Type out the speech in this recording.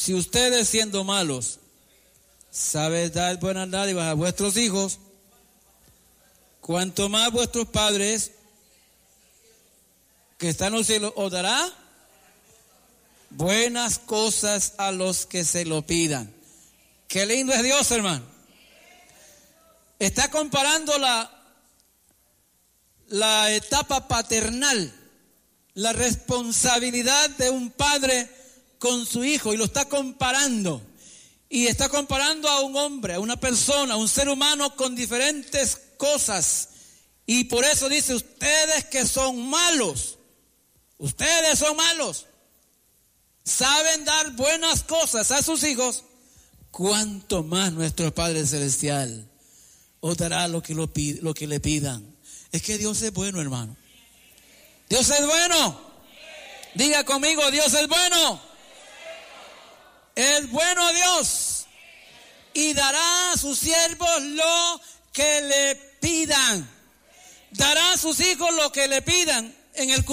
si ustedes siendo malos saben dar buenas dádivas a vuestros hijos, cuanto más vuestros padres que están en los cielos os dará buenas cosas a los que se lo pidan. Qué lindo es Dios, hermano. Está comparando la etapa paternal, la responsabilidad de un padre con su hijo, y lo está comparando. Y está comparando a un hombre, a una persona, a un ser humano con diferentes cosas. Y por eso dice, ustedes que son malos, saben dar buenas cosas a sus hijos, cuanto más nuestro Padre Celestial os dará lo que le pidan. Es que Dios es bueno, hermano. Dios es bueno. Diga conmigo, Dios es bueno. Es bueno Dios. Y dará a sus siervos lo que le pidan. Dará a sus hijos lo que le pidan. En el